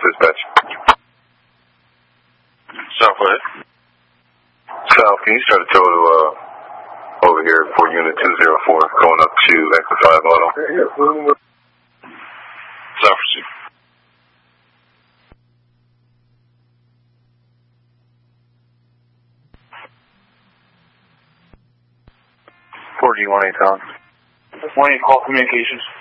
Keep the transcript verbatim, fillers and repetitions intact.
dispatch. South, go ahead. South, can you start a total to, uh, over here for unit two zero four, going up to exit five auto? South, proceed. four G one eight, Tom. one eight, call communications.